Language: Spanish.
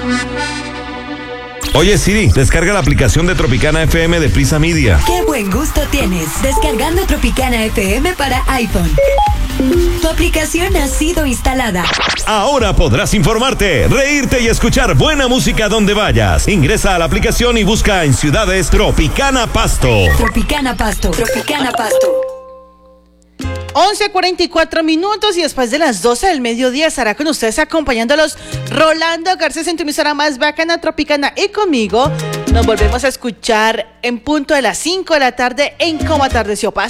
Oye Siri, descarga la aplicación de Tropicana FM de Prisa Media. ¡Qué buen gusto tienes! Descargando Tropicana FM para iPhone. Tu aplicación ha sido instalada. Ahora podrás informarte, reírte y escuchar buena música donde vayas. Ingresa a la aplicación y busca en ciudades Tropicana Pasto. Tropicana Pasto. Tropicana Pasto. 11:44 y después de las 12 del mediodía estará con ustedes acompañándolos Rolando Garcés en tu emisora más bacana, Tropicana, y conmigo nos volvemos a escuchar en punto de las 5 de la tarde en Cómo Atardeció Pasto.